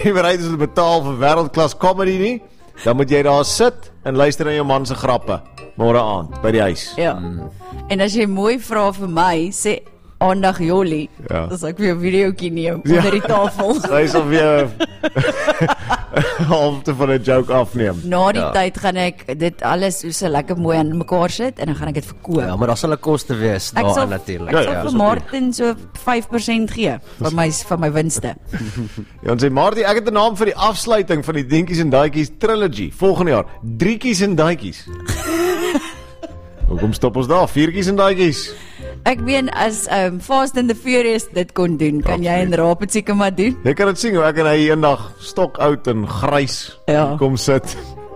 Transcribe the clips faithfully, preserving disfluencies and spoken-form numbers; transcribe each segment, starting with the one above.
jy bereid is om te betaal vir wêreldklas comedy nie, dan moet jy daar sit en luister na jou man se grappe môre aand by die huis. Ja. Mm. En as jy mooi vra vir my, sê aandag Jolly, ja. Dan sal ek weer 'n videoetjie neem ja. onder die tafel. Hy sal weer halfte van 'n joke afneem. Na die ja. tyd gaan ek dit alles so lekker mooi aan mekaar sit en dan gaan ek dit verkoop. Ja, maar daar sal 'n koste wees Ek sal, daar natuurlik. ek sal ja, vir Martin so vyf persent gee van my van my winste. Ja, ons sê Martie, ek het 'n naam vir die afsluiting van die Dinkies en Daatjies trilogy volgende jaar. Drietjies en Daatjies. Hoekom stop ons daar? Viertjies en Daatjies. Ek meen as um, Fast and the Furious dit kon doen, kan jy en Raap dit seker maar doen. Jy kan dit sien hoe ek en hy eendag stok oud en grys Ja. kom sit.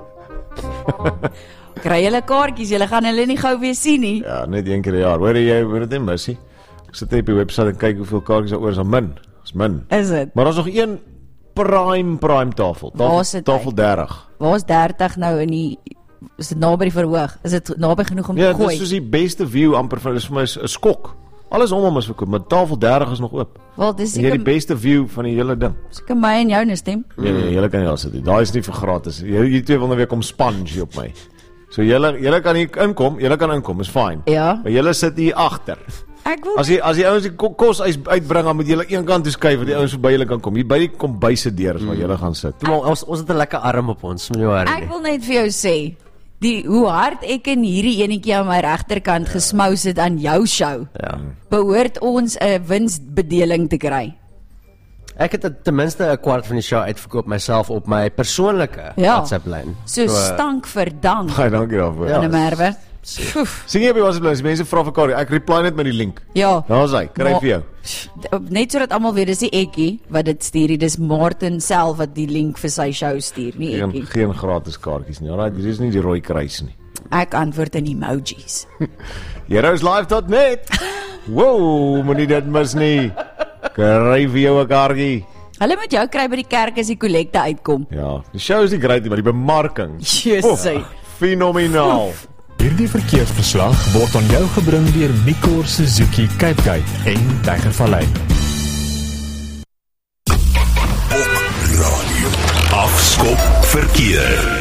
Kry julle kaartjies, julle gaan hulle nie gou weer sien nie. Ja, net een keer 'n jaar. Hoor jy, hoor dit nie missie? Ek sit op die webwerf en kyk hoeveel kaartjies daar oor is. Al min. Is min. Is dit? Maar daar's nog een prime prime tafel. Waar Tafel, sit hy? tafel dertig. Waar is dertig nou in die is dit naby die verhoog? Is dit naby genoeg om Ja, te dit gooi? is soos die beste view amper van, dis vir my 'n skok. Alles om hom is verkoop, maar tafel dertig is nog oop. Wel, dis En jy het seker die beste view van die hele ding. seker my en jou stem. Nee, nee, julle kan nie daar sit nie. Daai is nie vir gratis. Julle twee wil nou weer kom sponge op my. So julle julle kan hier inkom, julle kan inkom, is fyn. Ja. Maar julle sit hier agter. Ek wil As jy as die ouens die ko- kos uit- uitbring, dan moet julle een kant toe skuif dat die ouens verby julle kan kom. Hier by die kombuise deur is waar julle gaan sit. Toe, maar ons ons het 'n lekker arm op ons, moenie worry ek nie. wil net vir jou sê, die hoe hard ek in hierdie enetjie aan my regterkant gesmous het aan jou show, Ja. behoort ons 'n winsbedeling te kry. Ek het ten minste 'n kwart van die show uitverkoop myself op my persoonlike Ja. WhatsApp lyn. So stank vir dank Baie dankie daarvoor. Ja. in 'n merwe. Oef. Sien jy op die WhatsApp lys, mense vra vir Kari, ek reply net met die link. Ja. Daar's hy, kry Maar- vir jou. Net sodat almal weet dis nie ekkie wat dit stuur nie, dis Martin self wat die link vir sy show stuur, nie Geen ekkie. geen gratis kaartjies nie. Alraai, dis nie die rooi kruis nie. Ek antwoord in emojis. heroes live dot net. Wow, moenie dit mis nie. Kry vir jou 'n kaartjie. Hulle moet jou kry by die kerk as die kollekte uitkom. Ja, die show is nie great nie, maar die bemarking. Jesus. Fenomenaal. Hierdie verkeersverslag word aan jou gebring deur Mikor Suzuki Cape Gate en Tygervallei. Radio. Afskop verkeer.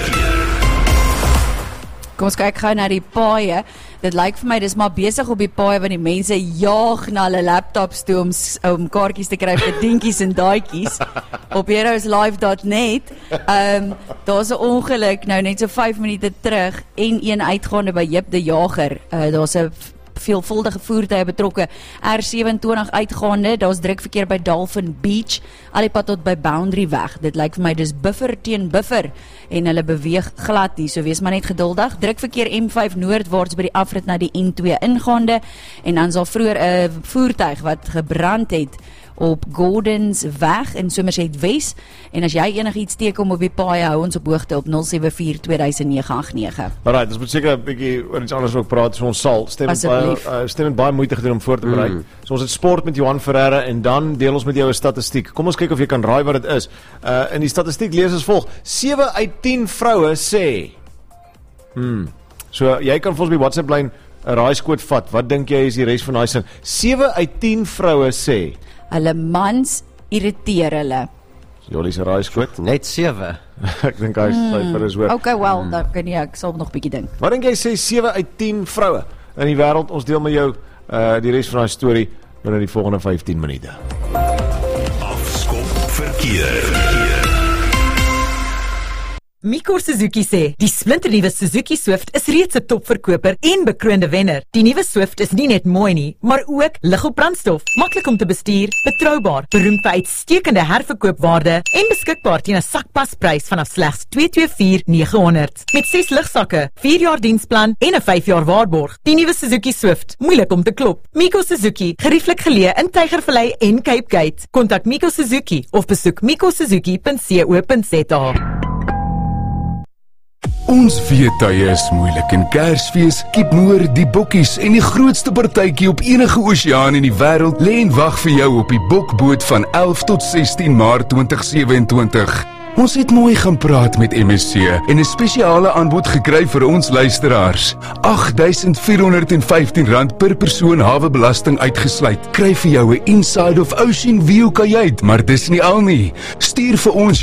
Kom ons kyk gou na die paaie. Dit lyk vir my dis maar besig op die paaie want die mense jaag na hulle laptops toe om, s- om kaartjies te kry vir dinkies en daatjies op heroes live dot net. Ehm um, daar's 'n ongeluk nou net so vyf minute terug en een uitgaande by Jip de Jager. Uh, daar's 'n veelvuldige voertuie betrokke. R sewenentwintig uitgaande, daar's druk verkeer by Dolphin Beach, al die pad tot by Boundary weg. Dit lyk vir my dis buffer teen buffer en hulle beweeg glad nie, so wees maar net geduldig. Druk verkeer M vyf noordwaarts by die afrit na die N twee ingaande en dan sal vroeër 'n voertuig wat gebrand het op Gordons weg in Somerset Wes en as jy enigiets teekom op die paai, hou ons op hoogte op nul sewe vier twee nege agt nege. Alright, ons moet seker 'n bietjie oor iets anders ook praat, so ons sal stem met baie Asseblief. uh, stem met baie moeite gedoen om voor te berei. Mm. So ons het sport met Johan Ferreira en dan deel ons met jou 'n statistiek. Kom ons kyk of jy kan raai wat dit is. Uh in die statistiek lees as volg: sewe uit tien vroue sê. Hmm. So jy kan vir ons by WhatsApp lyn 'n raaiskoot vat. Wat dink jy is die res van daai sin? sewe uit tien vroue sê. Hulle mans irriteer hulle. Jolie se raaiskoot. Net sewe. Ek dink hy syfer is hoor. Okay, wel, dan kan jy ek sal nog bietjie dink. Wat dink jy sê sewe uit tien vroue in die wêreld? Ons deel met jou uh die res van daai storie binne die volgende vyftien minute. Afskop verkeer. Mikor Suzuki sê, die splinternuwe Suzuki Swift is reeds 'n topverkoper en bekroonde wenner. Die nuwe Swift is nie net mooi nie, maar ook lig op brandstof, maklik om te bestuur, betroubaar, beroemd vir uitstekende herverkoopwaarde en beskikbaar teen 'n sakpasprys vanaf slegs twee twee vier nege honderd. Met ses ligsakke, vier jaar diensplan en 'n vyf jaar waarborg. Die nuwe Suzuki Swift, moeilik om te klop. Miko Suzuki, gerieflik geleë in Tygervallei en Cape Gate. Kontak Miko Suzuki of besoek miko suzuki punt co punt za. Ons weet tye is moeilik en Kersfees, Kipmoor, die bokkies en die grootste partytjie op enige oseaan in die wêreld lê en wag vir jou op die Bokboot van elf tot sestien Maart twintig sewe en twintig. Ons het mooi gaan praat met M S C en 'n spesiale aanbod gekry vir ons luisteraars. agt duisend vier honderd en vyftien rand per persoon hawebelasting uitgesluit. Kry vir jou 'n Inside of Ocean View kajuit, maar dis nie al nie. Stuur vir ons